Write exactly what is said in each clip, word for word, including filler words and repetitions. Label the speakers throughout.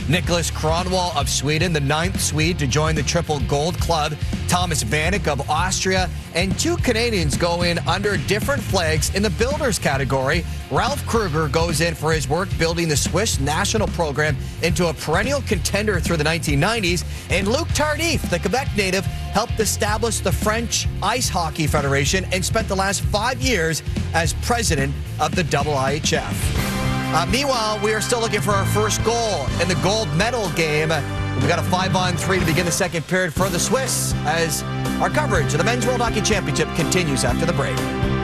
Speaker 1: Nicholas Kronwall of Sweden, the ninth Swede to join the triple gold club. Thomas Vanek of Austria, and two Canadians go in under different flags in the builders category. Ralph Kruger goes in for his work building the Swiss national program into a perennial contender through the nineteen nineties. And Luc Tardif, the Quebec native, helped establish the French Ice Hockey Federation and spent the last five years as president of the W I H F. Uh, meanwhile, we are still looking for our first goal in the gold medal game. We've got a five-on-three to begin the second period for the Swiss as our coverage of the Men's World Hockey Championship continues after the break.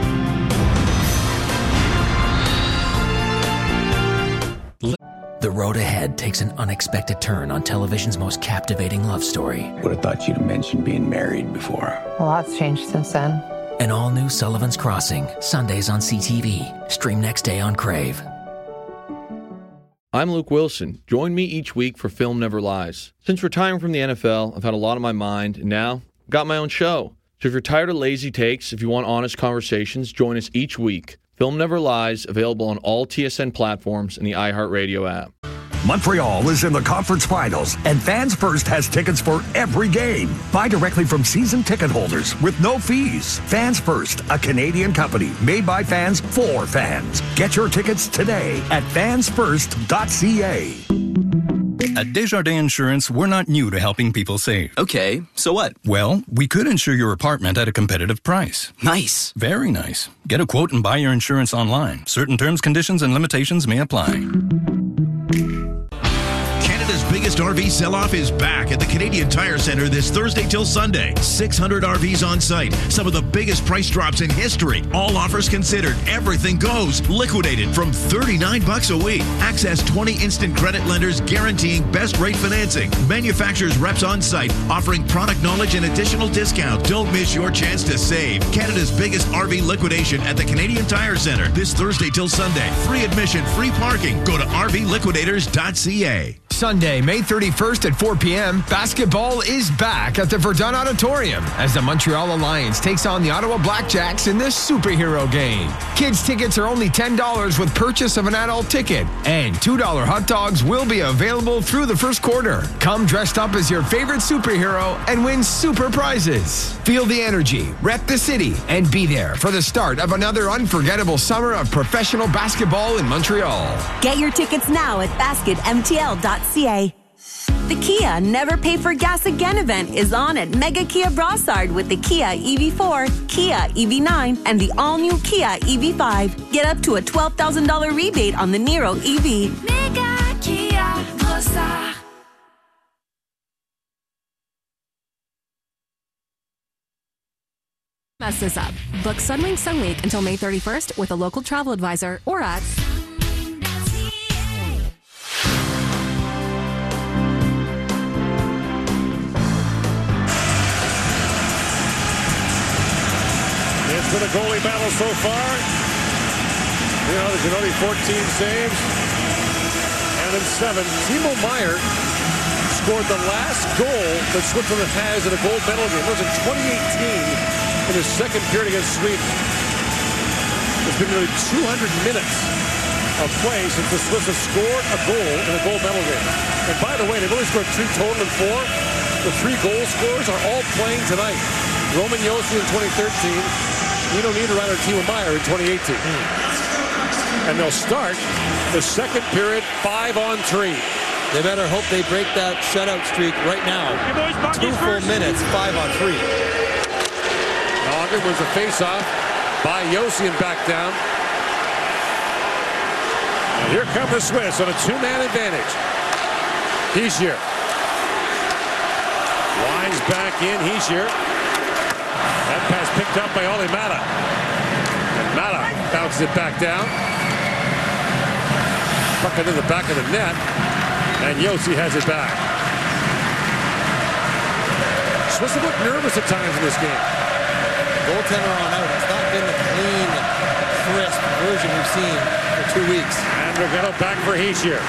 Speaker 2: The road ahead takes an unexpected turn on television's most captivating love story.
Speaker 3: Would have thought you'd have mentioned being married before.
Speaker 4: A lot's changed since then.
Speaker 2: An all-new Sullivan's Crossing, Sundays on C T V. Stream next day on Crave.
Speaker 5: I'm Luke Wilson. Join me each week for Film Never Lies. Since retiring from the N F L, I've had a lot on my mind, and now I've got my own show. So if you're tired of lazy takes, if you want honest conversations, join us each week. Film Never Lies, available on all T S N platforms and the iHeartRadio app.
Speaker 6: Montreal is in the conference finals, and Fans First has tickets for every game. Buy directly from season ticket holders with no fees. Fans First, a Canadian company made by fans for fans. Get your tickets today at fans first dot c a.
Speaker 7: At Desjardins Insurance, we're not new to helping people save.
Speaker 8: Okay, so what?
Speaker 7: Well, we could insure your apartment at a competitive price.
Speaker 8: Nice.
Speaker 7: Very nice. Get a quote and buy your insurance online. Certain terms, conditions, and limitations may apply.
Speaker 9: Canada's biggest R V sell-off is back at the Canadian Tire Centre this Thursday till Sunday. six hundred R Vs on site. Some of the biggest price drops in history. All offers considered. Everything goes. Liquidated from thirty-nine bucks a week. Access twenty instant credit lenders guaranteeing best rate financing. Manufacturers reps on site offering product knowledge and additional discount. Don't miss your chance to save. Canada's biggest R V liquidation at the Canadian Tire Centre this Thursday till Sunday. Free admission, free parking. Go to r v liquidators dot c a.
Speaker 10: Sunday, May thirty-first at four p.m., basketball is back at the Verdun Auditorium as the Montreal Alliance takes on the Ottawa Blackjacks in this superhero game. Kids' tickets are only ten dollars with purchase of an adult ticket, and two dollar hot dogs will be available through the first quarter. Come dressed up as your favorite superhero and win super prizes. Feel the energy, rep the city, and be there for the start of another unforgettable summer of professional basketball in Montreal.
Speaker 11: Get your tickets now at basket m t l dot c a. The Kia Never Pay for Gas Again event is on at Mega Kia Brossard with the Kia E V four, Kia E V nine, and the all-new Kia E V five. Get up to a twelve thousand dollars rebate on the Niro E V.
Speaker 12: Mega Kia Brossard.
Speaker 13: Mess this up. Book Sunwing Sun Week until May thirty-first with a local travel advisor or at
Speaker 14: It's been a goalie battle so far. You know, there's only fourteen saves. And in seven, Timo Meier scored the last goal that Switzerland has in a gold medal game. It was in twenty eighteen in his second period against Sweden. It's been nearly two hundred minutes of play since the Swiss have scored a goal in a gold medal game. And by the way, they've only scored two total in four. The three goal scorers are all playing tonight. Roman Josi in twenty thirteen, Nino Niederreiter, Timo Meier in twenty eighteen. And they'll start the second period five on three.
Speaker 15: They better hope they break that shutout streak right now. Two full minutes, five on three.
Speaker 14: Noggin was a face-off by Josi and back down. And here come the Swiss on a two-man advantage. Hischier. Winds back in, Hischier. That pass picked up by Olli Mata. And Mata bounces it back down. Puck into the back of the net. And Josi has it back. Swiss have looked nervous at times in this game.
Speaker 15: Goaltender on out. It's not been the clean, crisp version we've seen for two weeks.
Speaker 14: And Draghetto back for Hischier.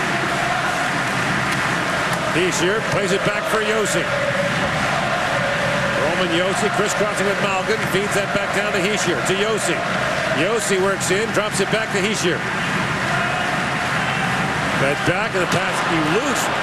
Speaker 14: Hischier plays it back for Josi. Roman Josi crisscrossing with Malgin. Feeds that back down to Hischier. To Josi. Josi works in. Drops it back to Hischier. That back of the pass, he loose.